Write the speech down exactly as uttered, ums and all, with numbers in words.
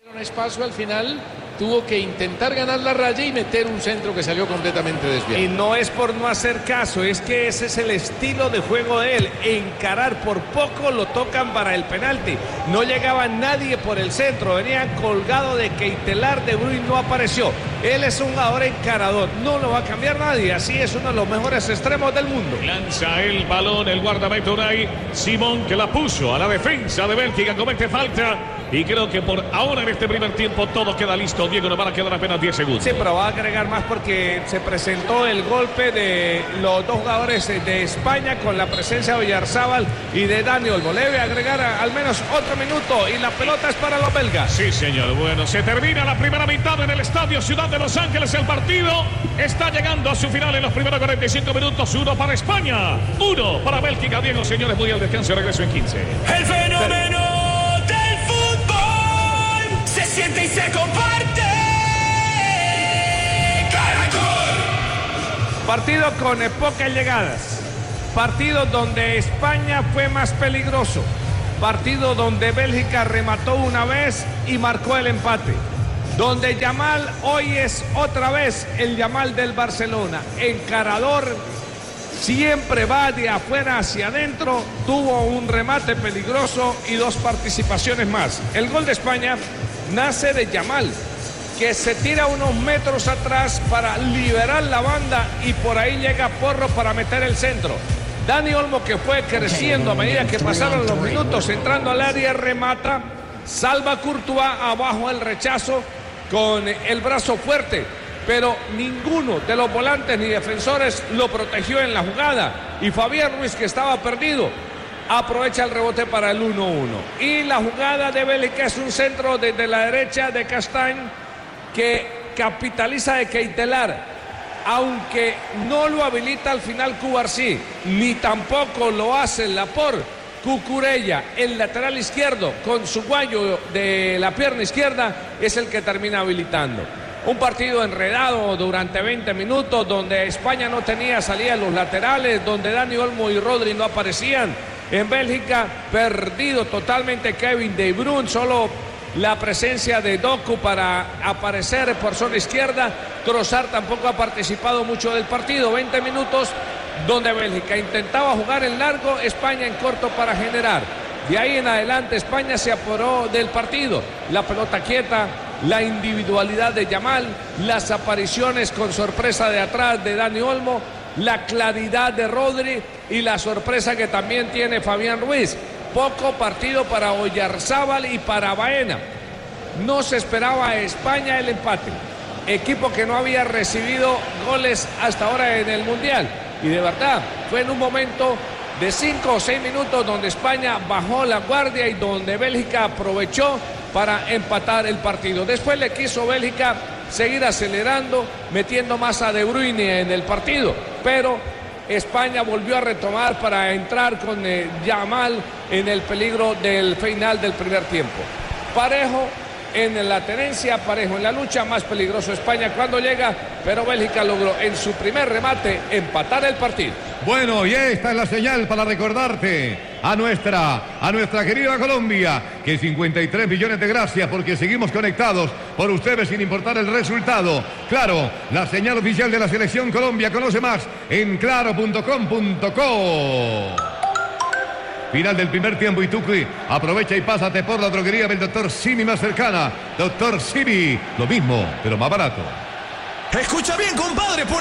Un espacio al final, tuvo que intentar ganar la raya y meter un centro que salió completamente desviado. Y no es por no hacer caso, es que ese es el estilo de juego de él, encarar. Por poco lo tocan para el penalti, no llegaba nadie por el centro, venían colgado de Keitelar, De Bruyne no apareció. Él es un jugador encarador, no lo va a cambiar nadie, así es uno de los mejores extremos del mundo. Lanza el balón el guardameta Unai Simón, que la puso a la defensa de Bélgica, comete falta. Y creo que por ahora en este primer tiempo todo queda listo. Diego, nos van a quedar apenas diez segundos. Sí, pero va a agregar más porque se presentó el golpe de los dos jugadores de España con la presencia de Oyarzábal y de Dani Olmo. Le debe agregar a, al menos otro minuto y la pelota es para los belgas. Sí, señor. Bueno, se termina la primera mitad en el estadio Ciudad de Los Ángeles. El partido está llegando a su final en los primeros cuarenta y cinco minutos. Uno para España, uno para Bélgica. Diego, señores, muy al descanso y regreso en quince. El fenómeno del fútbol se siente y se comparte. Caracol. Partido con pocas llegadas. Partido donde España fue más peligroso. Partido donde Bélgica remató una vez y marcó el empate. Donde Yamal hoy es otra vez el Yamal del Barcelona. Encarador, siempre va de afuera hacia adentro. Tuvo un remate peligroso y dos participaciones más. El gol de España nace de Yamal, que se tira unos metros atrás para liberar la banda y por ahí llega Porro para meter el centro. Dani Olmo, que fue creciendo a medida que pasaron los minutos, entrando al área, remata, salva a Courtois, abajo el rechazo con el brazo fuerte, pero ninguno de los volantes ni defensores lo protegió en la jugada, y Fabián Ruiz, que estaba perdido, aprovecha el rebote para el uno uno. Y la jugada de Bélgica es un centro desde la derecha de Castañ, que capitaliza de Keitelar, aunque no lo habilita al final Cubarsí, ni tampoco lo hace Laporte. Cucurella, el lateral izquierdo, con su guayo de la pierna izquierda, es el que termina habilitando. Un partido enredado durante veinte minutos, donde España no tenía salida a los laterales, donde Dani Olmo y Rodri no aparecían. En Bélgica, perdido totalmente Kevin De Bruyne, solo la presencia de Doku para aparecer por zona izquierda. Trossard tampoco ha participado mucho del partido. veinte minutos donde Bélgica intentaba jugar en largo, España en corto para generar. De ahí en adelante España se apoderó del partido. La pelota quieta, la individualidad de Yamal, las apariciones con sorpresa de atrás de Dani Olmo, la claridad de Rodri y la sorpresa que también tiene Fabián Ruiz. Poco partido para Oyarzábal y para Baena. No se esperaba a España el empate. Equipo que no había recibido goles hasta ahora en el Mundial. Y de verdad, fue en un momento de cinco o seis minutos donde España bajó la guardia y donde Bélgica aprovechó para empatar el partido. Después le quiso Bélgica seguir acelerando, metiendo más a De Bruyne en el partido, pero España volvió a retomar para entrar con eh, Yamal en el peligro del final del primer tiempo. Parejo en la tenencia, parejo en la lucha, más peligroso España cuando llega, pero Bélgica logró en su primer remate empatar el partido. Bueno, y esta es la señal para recordarte a nuestra, a nuestra querida Colombia, que cincuenta y tres millones de gracias porque seguimos conectados por ustedes sin importar el resultado. Claro, la señal oficial de la Selección Colombia. Conoce más en claro punto com punto co. Final del primer tiempo y Tuqui aprovecha y pásate por la droguería del doctor Simi más cercana. Doctor Simi, lo mismo, pero más barato. Escucha bien, compadre, por